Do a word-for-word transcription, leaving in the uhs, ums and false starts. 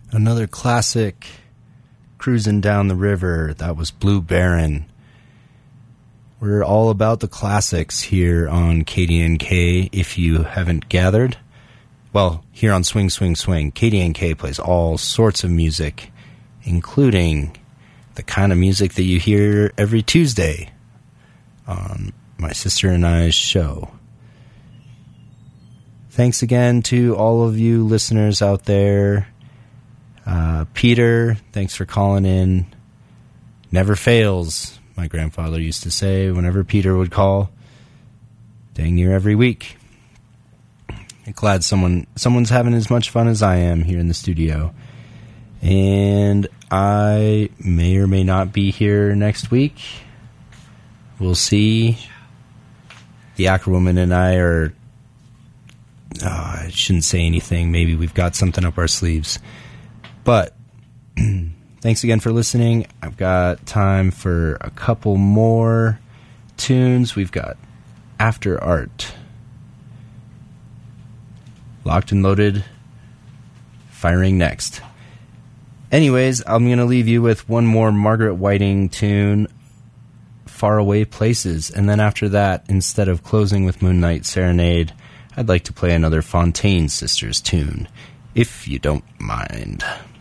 Another classic, Cruising Down the River. That was Blue Baron. We're all about the classics here on K D N K, if you haven't gathered. Well, here on Swing, Swing, Swing, K D N K plays all sorts of music, including the kind of music that you hear every Tuesday on my sister and I's show. Thanks again to all of you listeners out there. Uh, Peter, thanks for calling in. Never fails, my grandfather used to say whenever Peter would call. Dang near every week. I'm glad someone someone's having as much fun as I am here in the studio. And I may or may not be here next week. We'll see. The Ackerwoman and I are... Oh, I shouldn't say anything. Maybe we've got something up our sleeves. But thanks again for listening. I've got time for a couple more tunes. We've got After Art, Locked and Loaded, firing next. Anyways, I'm going to leave you with one more Margaret Whiting tune, Faraway Places. And then after that, instead of closing with Moonlight Serenade, I'd like to play another Fontaine Sisters tune, if you don't mind.